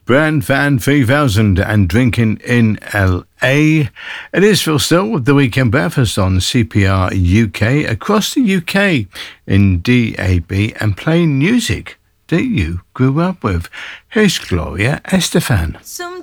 Brand Fan 3000 and Drinking in LA. It is Phil Still with the Weekend Breakfast on CPR UK across the UK in DAB and playing music that you grew up with. Here's Gloria Estefan.